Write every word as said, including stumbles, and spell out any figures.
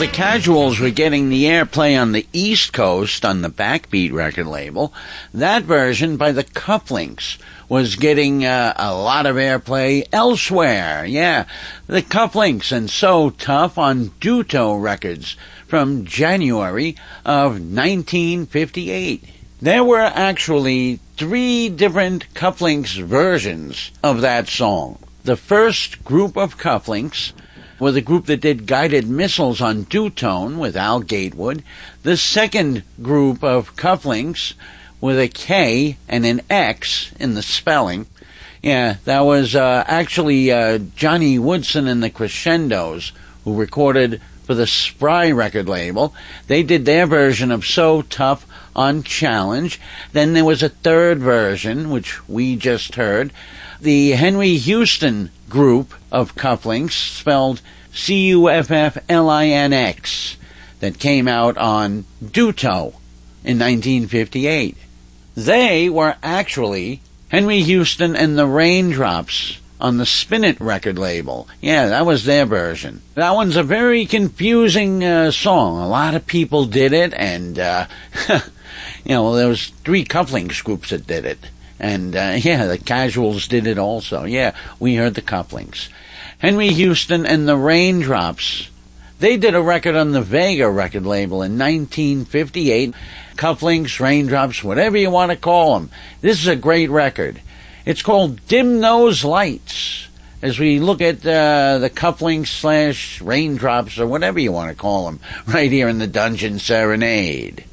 the Casuals were getting the airplay on the East Coast on the Backbeat record label, that version by the Cufflinks was getting uh, a lot of airplay elsewhere. Yeah, the Cufflinks and So Tough on Duto Records from January of nineteen fifty-eight. There were actually three different Cufflinks versions of that song. The first group of Cufflinks were the group that did Guided Missiles on Dutone with Al Gatewood. The second group of Cufflinks with a K and an X in the spelling. Yeah, that was uh, actually uh, Johnny Woodson and the Crescendos, who recorded for the Spry record label. They did their version of So Tough on Challenge. Then there was a third version, which we just heard. The Henry Houston group of Cufflinks, spelled C U F F L I N X, that came out on Duto in nineteen fifty-eight. They were actually Henry Houston and the Raindrops on the Spin It record label. Yeah, that was their version. That one's a very confusing uh, song. A lot of people did it, and, uh, you know, there was three Cufflinks groups that did it. And, uh, yeah, the Casuals did it also. Yeah, we heard the Cufflinks. Henry Houston and the Raindrops, they did a record on the Vega record label in nineteen fifty-eight. Cufflinks, Raindrops, whatever you want to call them. This is a great record. It's called Dim Those Lights, as we look at uh, the Cufflinks slash Raindrops, or whatever you want to call them, right here in the Dungeon Serenade.